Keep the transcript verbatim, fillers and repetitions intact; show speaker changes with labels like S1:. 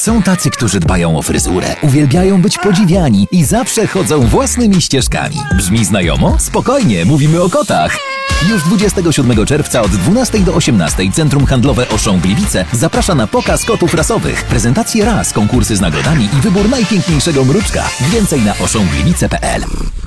S1: Są tacy, którzy dbają o fryzurę, uwielbiają być podziwiani i zawsze chodzą własnymi ścieżkami. Brzmi znajomo? Spokojnie, mówimy o kotach. Już dwudziestego siódmego czerwca od dwunastej do osiemnastej Centrum Handlowe Auchan Gliwice zaprasza na pokaz kotów rasowych, prezentacje ras, konkursy z nagrodami i wybór najpiękniejszego mruczka. Więcej na auchan gliwice kropka p l.